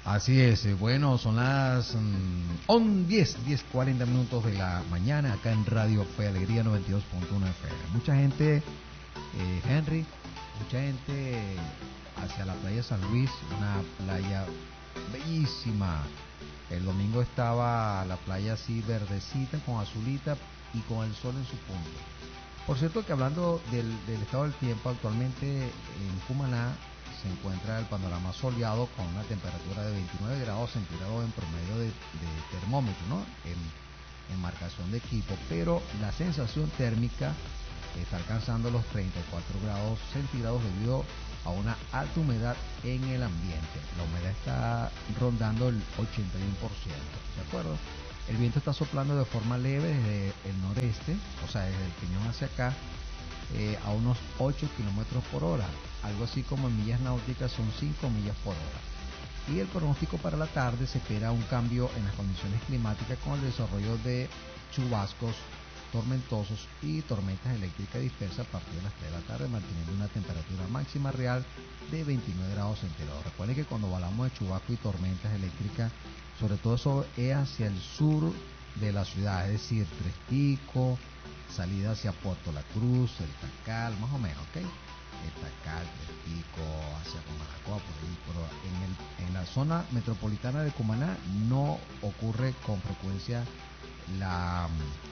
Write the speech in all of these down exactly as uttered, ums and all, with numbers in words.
Así es, eh, bueno, son las mm, diez, diez, cuarenta minutos de la mañana acá en Radio Fe Alegría noventa y dos punto uno F M. Mucha gente, eh, Henry, mucha gente hacia la playa San Luis, una playa bellísima. El domingo estaba la playa así verdecita, con azulita y con el sol en su punto. Por cierto que hablando del, del estado del tiempo, actualmente en Cumaná se encuentra el panorama soleado con una temperatura de veintinueve grados centígrados en promedio de, de termómetro, ¿no? En, en marcación de equipo, pero la sensación térmica está alcanzando los treinta y cuatro grados centígrados debido a una alta humedad en el ambiente. La humedad está rondando el ochenta y uno por ciento, ¿de acuerdo? El viento está soplando de forma leve desde el noreste, o sea, desde el Peñón hacia acá, eh, a unos ocho kilómetros por hora, algo así como en millas náuticas son cinco millas por hora. Y el pronóstico para la tarde se espera un cambio en las condiciones climáticas con el desarrollo de chubascos tormentosos y tormentas eléctricas dispersas a partir de las tres de la tarde, manteniendo una temperatura máxima real de veintinueve grados centígrados. Recuerden que cuando hablamos de chubasco y tormentas eléctricas, sobre todo eso es hacia el sur de la ciudad, es decir, Tres Picos, salida hacia Puerto La Cruz, el Tacal, más o menos, ¿ok? El Tacal, Tres Picos, hacia Comanacoa, por ahí, pero en, el, en la zona metropolitana de Cumaná no ocurre con frecuencia la...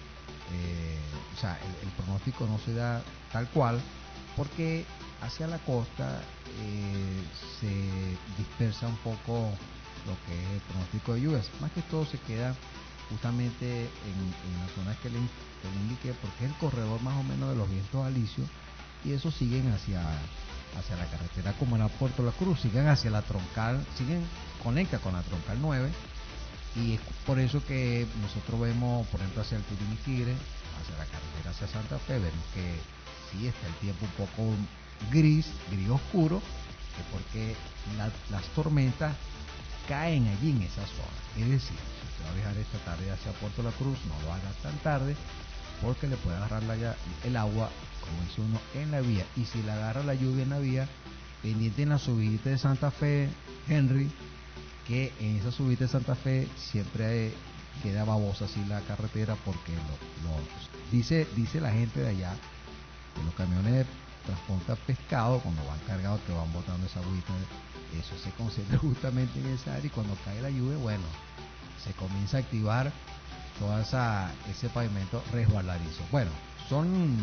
Eh, o sea, el, el pronóstico no se da tal cual, porque hacia la costa eh, se dispersa un poco lo que es el pronóstico de lluvias. Más que todo se queda justamente en, en las zonas que le, que le indiqué, porque es el corredor más o menos de los vientos alisios, y eso siguen hacia, hacia la carretera como la Puerto La Cruz, siguen hacia la troncal, siguen conecta con la troncal nueve. Y es por eso que nosotros vemos, por ejemplo, hacia el Turimiquire, hacia la carretera hacia Santa Fe, vemos que sí está el tiempo un poco gris, gris oscuro, es porque la, las tormentas caen allí en esa zona. Es decir, si usted va a viajar esta tarde hacia Puerto La Cruz, no lo haga tan tarde, porque le puede agarrar la, el agua, como dice uno, en la vía. Y si le agarra la lluvia en la vía, pendiente en la subidita de Santa Fe, Henry, que en esa subida de Santa Fe siempre queda babosa así la carretera, porque lo, lo, dice dice la gente de allá que los camiones de transporte pescado, cuando van cargados, te van botando esa agüita, eso se concentra justamente en esa área, y cuando cae la lluvia, bueno, se comienza a activar toda esa ese pavimento resbaladizo. Bueno, son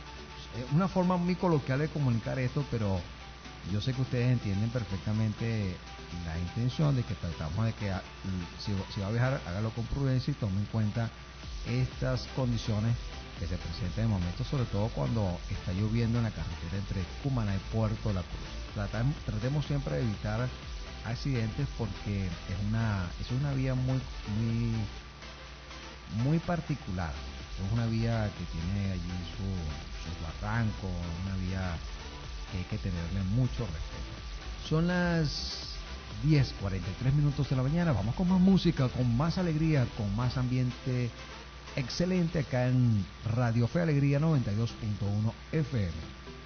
una forma muy coloquial de comunicar esto, pero yo sé que ustedes entienden perfectamente la intención de que tratamos de que si, si va a viajar, hágalo con prudencia y tome en cuenta estas condiciones que se presentan en el momento, sobre todo cuando está lloviendo en la carretera entre Cumaná y Puerto La Cruz. Tratamos, tratemos siempre de evitar accidentes, porque es una es una vía muy muy muy particular. Es una vía que tiene allí su, sus barrancos, una vía que hay que tenerle mucho respeto. Son las diez cuarenta y tres minutos de la mañana. Vamos con más música, con más alegría, con más ambiente excelente acá en Radio Fe Alegría noventa y dos punto uno F M.